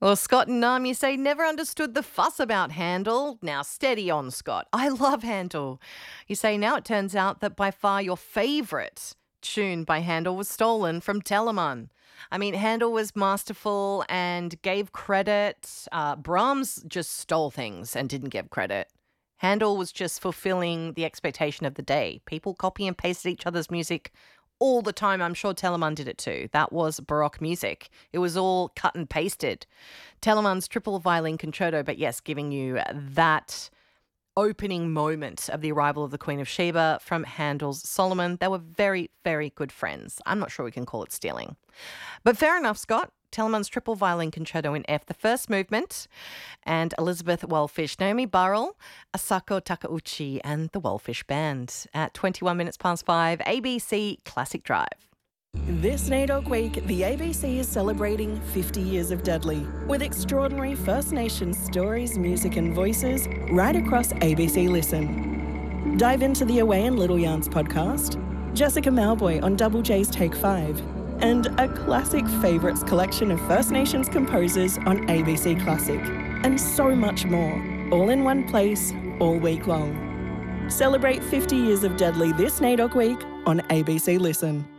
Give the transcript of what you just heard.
Well, Scott and Nam, you say never understood the fuss about Handel. Now steady on, Scott. I love Handel. You say now it turns out that by far your favourite tune by Handel was stolen from Telemann. I mean, Handel was masterful and gave credit. Brahms just stole things and didn't give credit. Handel was just fulfilling the expectation of the day. People copy and pasted each other's music all the time. I'm sure Telemann did it too. That was Baroque music. It was all cut and pasted. Telemann's triple violin concerto, but yes, giving you that opening moment of the arrival of the Queen of Sheba from Handel's Solomon. They were very, very good friends. I'm not sure we can call it stealing. But fair enough, Scott. Telemann's triple violin concerto in F, the first movement, and Elizabeth Wellfish, Naomi Burrell, Asako Takeuchi, and the Wellfish Band at 21 minutes past 5, ABC Classic Drive. This NAIDOC week, the ABC is celebrating 50 years of Dudley with extraordinary First Nations stories, music and voices right across ABC Listen. Dive into the Away and Little Yarns podcast, Jessica Malboy on Double J's Take 5, and a classic favourites collection of First Nations composers on ABC Classic, and so much more, all in one place, all week long. Celebrate 50 years of Dudley this NAIDOC week on ABC Listen.